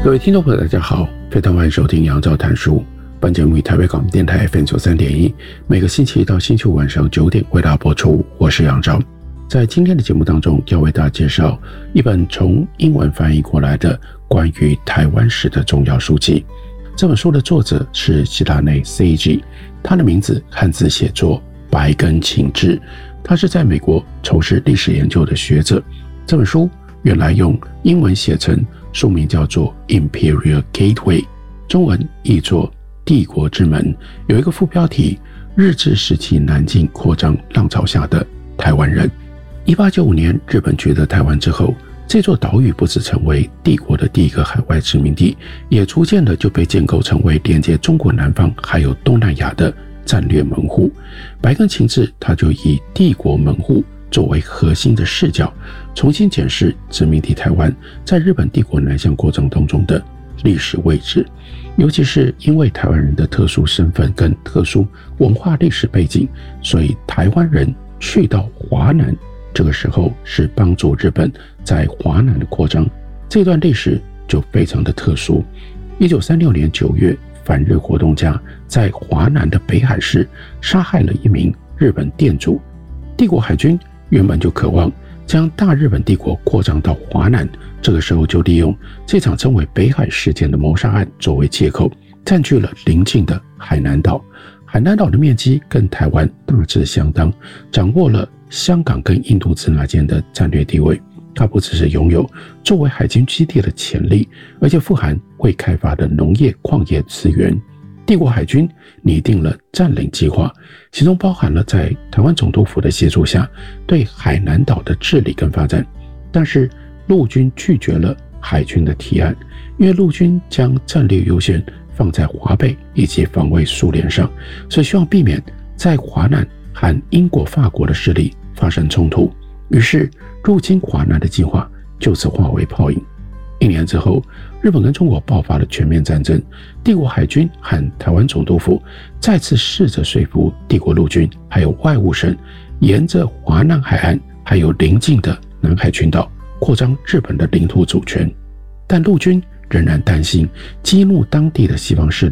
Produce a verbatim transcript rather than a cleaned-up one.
各位听众朋友大家好，非常欢迎收听杨照谈书。本节目以台北港电台 F M 九三点一，每个星期一到星期五晚上九点为大家播出。我是杨照。在今天的节目当中，要为大家介绍一本从英文翻译过来的关于台湾史的重要书籍。这本书的作者是希拉内 C G， 他的名字汉字写作白根晴治，他是在美国从事历史研究的学者。这本书原来用英文写成，书名叫做 Imperial Gateway， 中文译作帝国之门，有一个副标题：日治时期南进扩张浪潮下的台湾人。一八九五年日本取得台湾之后，这座岛屿不只成为帝国的第一个海外殖民地，也逐渐的就被建构成为连接中国南方还有东南亚的战略门户。白根晴治他就以帝国门户作为核心的视角，重新检视殖民地台湾在日本帝国南向过程当中的历史位置，尤其是因为台湾人的特殊身份跟特殊文化历史背景，所以台湾人去到华南，这个时候是帮助日本在华南的扩张，这段历史就非常的特殊。一九三六年九月，反日活动家在华南的北海市杀害了一名日本店主。帝国海军原本就渴望将大日本帝国扩张到华南，这个时候就利用这场称为北海事件的谋杀案作为借口，占据了邻近的海南岛。海南岛的面积跟台湾大致相当，掌握了香港跟印度支那间的战略地位。它不只是拥有作为海军基地的潜力，而且富含未开发的农业矿业资源。帝国海军拟定了占领计划，其中包含了在台湾总督府的协助下对海南岛的治理跟发展。但是陆军拒绝了海军的提案，因为陆军将战略优先放在华北以及防卫苏联上，所以希望避免在华南和英国法国的势力发生冲突。于是入侵华南的计划就此化为泡影。一年之后，日本跟中国爆发了全面战争，帝国海军和台湾总督府再次试着说服帝国陆军还有外务省，沿着华南海岸还有邻近的南海群岛扩张日本的领土主权。但陆军仍然担心激怒当地的西方势力